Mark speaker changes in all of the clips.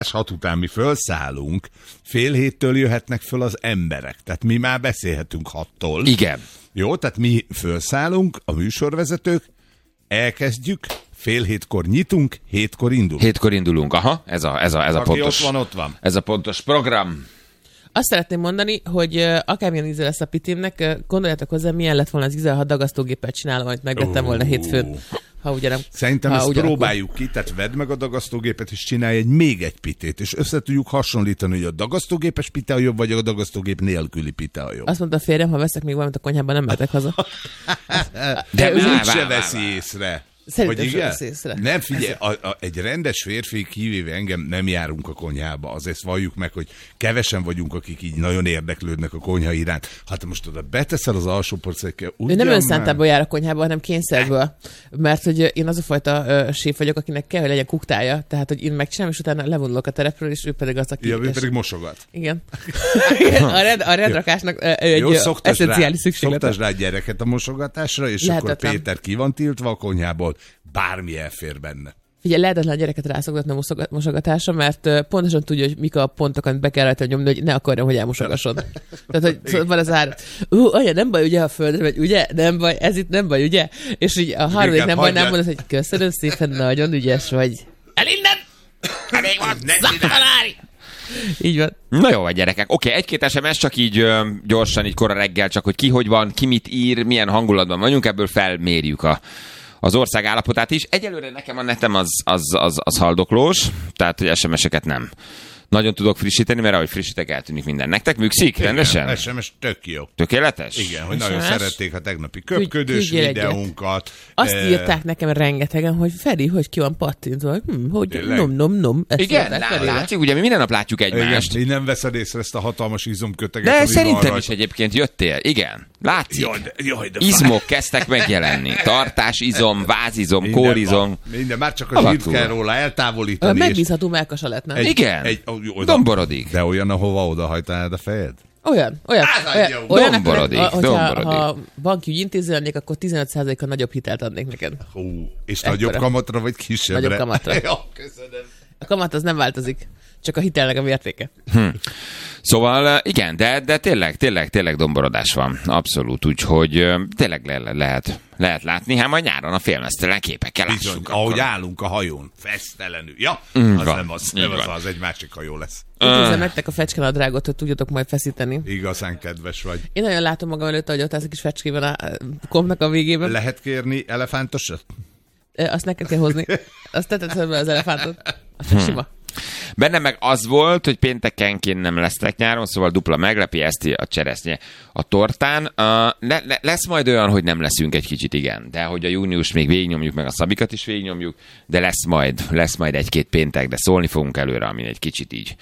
Speaker 1: 6 után mi felszállunk, fél 7-től jöhetnek föl az emberek. Tehát mi már beszélhetünk 6-tól.
Speaker 2: Igen.
Speaker 1: Jó, tehát mi felszállunk, a műsorvezetők, elkezdjük, fél 7-kor nyitunk, 7-kor indulunk.
Speaker 2: 7-kor indulunk, aha, ez a pontos.
Speaker 1: Ott van.
Speaker 2: Ez a pontos program.
Speaker 3: Azt szeretném mondani, hogy akármilyen íze lesz a pitimnek, gondoljátok hozzá, milyen lett volna az íze, ha dagasztógépet csinálom, amit megvettem volna hétfőn. Ha ugye nem,
Speaker 1: szerintem ezt próbáljuk ki, tehát vedd meg a dagasztógépet, és csinálj még egy pitét, és össze tudjuk hasonlítani, hogy a dagasztógépes pite a jobb, vagy a dagasztógép nélküli pite a jobb.
Speaker 3: Azt mondta a férjem, ha veszek még valamit a konyhában, nem mehetek haza.
Speaker 1: De úgy se veszi észre.
Speaker 3: Szerintem sem veszi észre.
Speaker 1: Nem, figyelj, egy rendes férfi, kivéve engem, nem járunk a konyhába. Azért valljuk meg, hogy kevesen vagyunk, akik így nagyon érdeklődnek a konyha iránt. Hát most oda beteszel az alsó porcekkel.
Speaker 3: Ő nem önszántából jár a konyhába, hanem kényszerből. Mert hogy én az a fajta séf vagyok, akinek kell, hogy legyen kuktája. Tehát, hogy én megcsinálom, és utána levonulok a terepről, és ő pedig az, aki...
Speaker 1: Ja, ő pedig mosogat.
Speaker 3: Igen. A rendrakásnak egy eszenciális szükséglet.
Speaker 1: Szoktasd rá a gyereket a mosogatásra, és
Speaker 3: lehetetlen.
Speaker 1: Akkor Péter ki van tiltva a konyhából, bármi elfér benne.
Speaker 3: Figyelj, lehetetlen a gyereket rászoktatni a mosogatásra, mert pontosan tudja, hogy mik a pontok, amit be kell rajta nyomni, hogy ne akarjam, hogy elmosogasson. Tehát, hogy van az ár. Anya, nem baj, ugye, a földre megy, ugye? Nem baj, ez itt nem baj, ugye? És így a harmadik nem baj, nem mondod, hogy köszönöm szépen, nagyon ügyes vagy. El innen! Elég van, szaktanári! Így van.
Speaker 2: Na jó, gyerekek. Oké, egy-két SMS csak így gyorsan, így kora reggel, csak hogy ki hogy van, ki mit ír, milyen hangulatban vagyunk, ebből felmérjük az ország állapotát is. Egyelőre nekem a netem az haldoklós, tehát hogy SMS-eket nem nagyon tudok frissíteni, mert ahogy frissítek, eltűnik minden. Nektek működik rendesen?
Speaker 1: SMS tök jó.
Speaker 2: Tökéletes?
Speaker 1: Igen, hogy nagyon szerették a tegnapi köpködős videónkat.
Speaker 3: Azt írták nekem rengetegen, hogy Feri, hogy ki van pattintva, hogy nom.
Speaker 2: Igen, látjuk, ugye mi minden nap látjuk egymást.
Speaker 1: Igen, nem veszed észre ezt a hatalmas izomköteget.
Speaker 2: De szerintem is egyébként jöttél. Igen, látszik. Izmok kezdtek megjelenni. Tartásizom, vázizom, kórizom.
Speaker 1: Minden, már csak a zsírt kell róla eltávolítani.
Speaker 3: Megbízható melkasa lett, nem?
Speaker 2: Igen. Domborodik.
Speaker 1: De olyan, ahova odahajtanád a fejed?
Speaker 3: Olyan.
Speaker 2: Domborodik.
Speaker 3: Ha bankügy intéző lennék, akkor 15%-kal nagyobb hitelt adnék neked.
Speaker 1: És nagyobb kamatra, vagy kisebbre?
Speaker 3: Nagyobb kamatra.
Speaker 1: Köszönöm.
Speaker 3: A kamat az nem változik, csak a hitelnek a mértéke.
Speaker 2: Szóval igen, de tényleg domborodás van. Abszolút, úgyhogy tényleg lehet látni. Hát majd nyáron a félmeztelen képekkel lássuk.
Speaker 1: Ahogy állunk a hajón, fesztelenül. Ja, az nem az egy másik hajó lesz.
Speaker 3: Intézem nektek a fecskenadrágot, hogy tudjatok majd feszíteni.
Speaker 1: Igazán kedves vagy.
Speaker 3: Én nagyon látom magam előtt, hogy ott állsz a kis fecskében a kompnak a végében.
Speaker 1: Lehet kérni elefántosat?
Speaker 3: Azt neked kell hozni. Azt tetted be az elefántot. Azt sima.
Speaker 2: Bennem meg az volt, hogy péntekenként nem lesznek nyáron, szóval dupla meglepi, ezt a cseresznye a tortán. Lesz majd olyan, hogy nem leszünk egy kicsit, igen. De hogy a június még végignyomjuk, meg a Szabikat is végignyomjuk, de lesz majd egy-két péntek, de szólni fogunk előre, amin egy kicsit így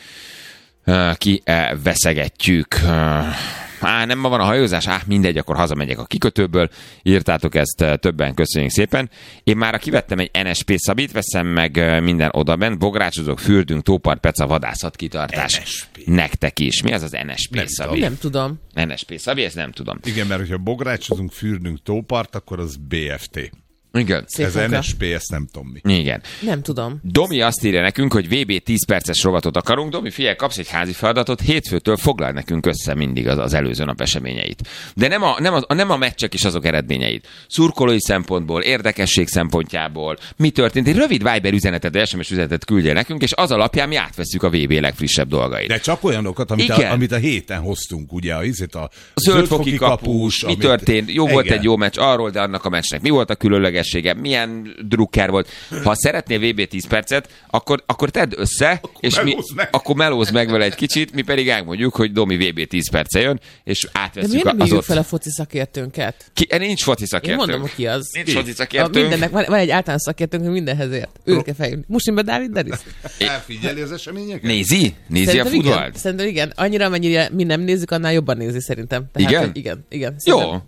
Speaker 2: kiveszegetjük. Nem ma van a hajózás? Mindegy, akkor hazamegyek a kikötőből. Írtátok ezt többen, köszönjük szépen. Én már kivettem egy NSP Szabit, veszem meg minden odabent, bográcsozok, fürdünk, tópart, peca, vadászat, kitartás. NSP. Nektek is. Mi az az NSP Szabi?
Speaker 3: Nem tudom.
Speaker 2: NSP Szabi, ezt nem tudom.
Speaker 1: Igen, mert hogyha bográcsozunk, fürdünk, tópart, akkor az BFT.
Speaker 2: Igen.
Speaker 1: Ez NSP, ezt nem tudom mi.
Speaker 2: Igen.
Speaker 3: Nem tudom.
Speaker 2: Domi azt írja nekünk, hogy VB 10 perces rovatot akarunk. Domi, figyelj, kapsz egy házi feladatot, hétfőtől foglald nekünk össze mindig az előző nap eseményeit. De nem a meccsek és azok eredményeit. Szurkolói szempontból, érdekesség szempontjából, mi történt. Egy rövid Viber üzenetet, SMS üzenetet küldjél nekünk, és az alapján mi átveszünk a VB legfrissebb dolgait.
Speaker 1: De csak olyanokat, amit a héten hoztunk, ugye, a
Speaker 2: zöldfoki kapus, mi történt, jó volt egy jó meccs arról, de annak a meccsnek mi volt a különlegessége, milyen drukker volt. Ha szeretnél VB 10 percet, akkor tedd össze, akkor melózz meg vele egy kicsit, mi pedig elmondjuk, hogy Domi VB 10 perce jön, és átveszünk
Speaker 3: az ott. De miért nem fel a foci szakértőnket?
Speaker 2: Nincs foci szakértőnk.
Speaker 3: Én mondom, ki az.
Speaker 2: Nincs foci szakértőnk.
Speaker 3: Mindennek van egy általános szakértőnk, hogy mindenhez ért. Őt kell feljönni. Musimbe Dávid Denis.
Speaker 1: Elfigyeli az eseményeket?
Speaker 2: Nézi a futballt?
Speaker 3: Szerintem igen. Annyira, amennyire mi nem nézzük, annál jobban nézi szerintem. Tehát,
Speaker 2: igen?
Speaker 3: Igen.
Speaker 2: Jó.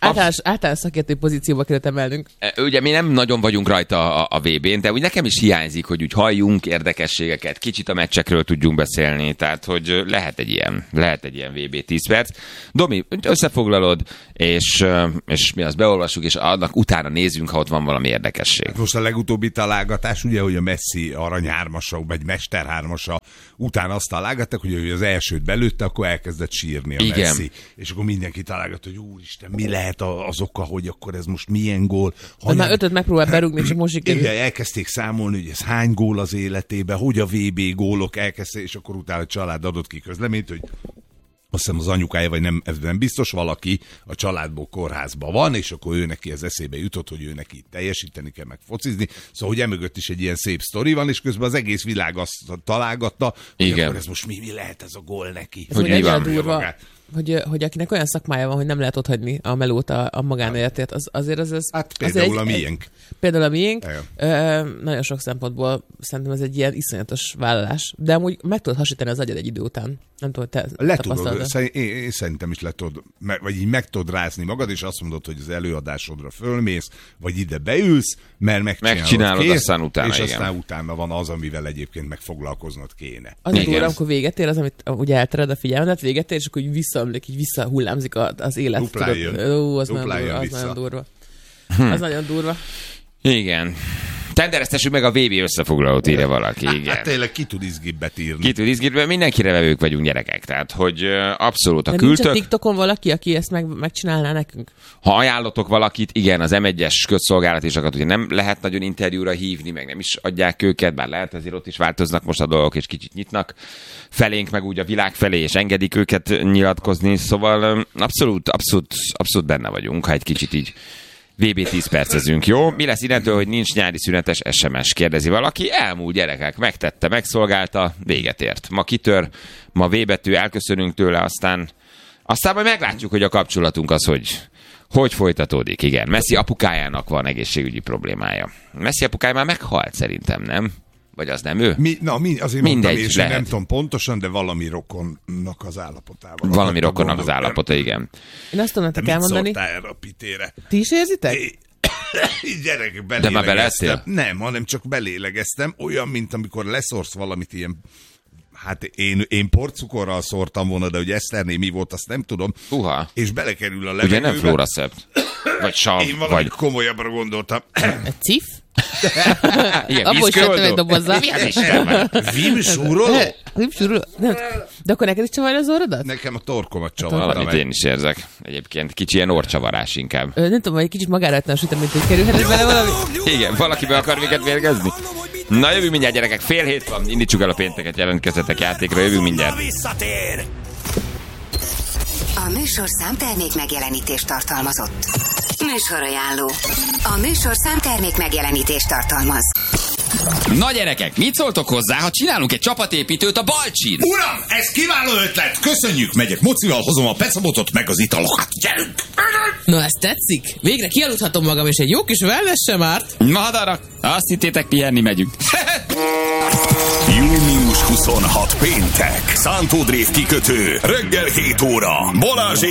Speaker 3: Általános szakértői pozícióba kellett emelnünk.
Speaker 2: Ugye mi nem nagyon vagyunk rajta a VB-n, de úgy nekem is hiányzik, hogy úgy halljunk érdekességeket, kicsit a meccsekről tudjunk beszélni, tehát hogy lehet egy ilyen VB 10 perc. Domi, összefoglalod, és mi azt beolvassuk, és annak utána nézzünk, ha ott van valami érdekesség.
Speaker 1: Most a legutóbbi találgatás, ugye, hogy a Messi arany hármasa, vagy mester hármasa után azt találgattak, hogy az elsőt belőtte, akkor elkezdett sírni a Messi. És akkor mindenki találgat, hogy úristen, mi lehet az oka, hogy akkor ez most milyen gól.
Speaker 3: Már 5-öt megpróbál berúgni, csak most sikerül.
Speaker 1: Igen, elkezdték számolni, hogy ez hány gól az életében, hogy a VB gólok elkezdték, és akkor utána a család adott ki közleményt, hogy azt hiszem az anyukája, vagy nem biztos, valaki a családból kórházban van, és akkor ő neki az eszébe jutott, hogy ő neki teljesíteni kell, meg focizni. Szóval, hogy emögött is egy ilyen szép sztori van, és közben az egész világ azt találgatta, hogy
Speaker 2: igen.
Speaker 1: Akkor ez most mi lehet ez a gól neki?
Speaker 3: Ez hogy van durva, hogy akinek olyan szakmája van, hogy nem lehet otthagyni a melót a magánéletét, azért az...
Speaker 1: Hát például a miénk.
Speaker 3: Például a miénk. Nagyon sok szempontból szerintem ez egy ilyen iszonyatos vállalás. De amúgy meg tudod hasítani az agyad egy idő után. Nem tudod, te tapasztalod.
Speaker 1: Én szerintem is le tudod, vagy így meg tudod rázni magad, és azt mondod, hogy az előadásodra fölmész, vagy ide beülsz, mert megcsinálod kész,
Speaker 2: aztán utána,
Speaker 1: és
Speaker 2: igen.
Speaker 1: Aztán utána van az, amivel egyébként meg foglalkoznod kéne.
Speaker 3: Az a durva, amikor véget ér, az, amit ugye eltered a figyelmet, véget ér, és akkor így visszahullámzik az élet. Az nagyon durva. Az nagyon durva.
Speaker 2: Igen. Tendereztessük meg a VB összefoglalót, írja valaki. Igen.
Speaker 1: Hát tényleg ki tud izgibbet írni.
Speaker 2: Ki tud izgibbet, mindenkire vevők vagyunk gyerekek. Tehát, hogy abszolút a
Speaker 3: de
Speaker 2: küldtök.
Speaker 3: Nincs a TikTokon valaki, aki ezt megcsinálná nekünk?
Speaker 2: Ha ajánlotok valakit, igen, az M1-es közszolgálatisakat ugye nem lehet nagyon interjúra hívni, meg nem is adják őket, bár lehet, azért ott is változnak most a dolgok, és kicsit nyitnak felénk, meg úgy a világ felé, és engedik őket nyilatkozni. Szóval abszolút benne vagyunk, ha egy kicsit így VB 10 percezünk, jó? Mi lesz innentől, hogy nincs nyári szünetes SMS? Kérdezi valaki. Elmúlt gyerekek, megtette, megszolgálta, véget ért. Ma kitör, ma V betű, elköszönünk tőle, aztán majd meglátjuk, hogy a kapcsolatunk az, hogy folytatódik. Igen, Messi apukájának van egészségügyi problémája. Messi apukája már meghalt szerintem, nem? Vagy az nem ő?
Speaker 1: Azért mindegy, mondtam, és nem tudom pontosan, de valami rokonnak az állapotában.
Speaker 2: Valami rokonnak az állapota, igen.
Speaker 3: Én azt tudom nektek elmondani.
Speaker 1: Mit szóltál erre a pitére?
Speaker 3: Ti is érzitek?
Speaker 1: Gyerekek,
Speaker 2: de már beleettél?
Speaker 1: Nem, hanem csak belélegeztem. Olyan, mint amikor leszorsz valamit ilyen. Hát én porcukorral szórtam volna, de hogy Eszterné mi volt, azt nem tudom. És belekerül a levegőbe.
Speaker 2: Ugye nem Flóracept? Vagy sav?
Speaker 1: Én valami komolyabbra gondoltam.
Speaker 3: Egy cif?
Speaker 2: Igen,
Speaker 3: abból is vettem egy dobozzal.
Speaker 2: Mi az Istenben?
Speaker 1: Vímsúroló?
Speaker 3: De akkor neked is csavarja az orrodat?
Speaker 1: Nekem a torkomat csavarta meg.
Speaker 2: Valamit én is érzek. Egyébként kicsi ilyen orcsavarás inkább.
Speaker 3: Nem tudom, hogy egy kicsit magára sütem, mint hogy kerülhetett bele valami.
Speaker 2: Igen, valaki be akar minket mérgezni? Na, jövünk mindjárt, gyerekek, 6:30 van, indítsuk el a pénteket, jelentkezzetek játékra, jövünk mindjárt.
Speaker 4: A műsorszám termék megjelenítést tartalmazott. Műsorajánló. A műsorszám termék megjelenítést tartalmaz.
Speaker 5: Na gyerekek, mit szóltok hozzá, ha csinálunk egy csapatépítőt a Balcsin?
Speaker 6: Uram, ez kiváló ötlet! Köszönjük, megyek mocival, hozom a pecabotot meg az italokat. Gyerünk!
Speaker 3: Na, ez tetszik? Végre kialudhatom magam, és egy jó kis wellness sem árt.
Speaker 5: Madarak, azt hittétek, pihenni megyünk.
Speaker 6: Június 26 péntek. Szántódrév kikötő. Reggel 7 óra. Balázsék